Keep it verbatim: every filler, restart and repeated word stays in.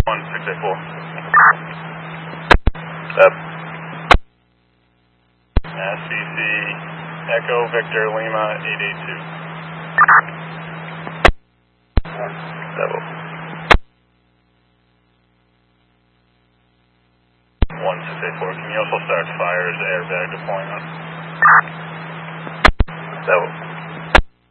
one six eight four. Step. S C C Echo Victor Lima eight eight two. Step. one six eight four. Can you also start fires airbag deployment? Step.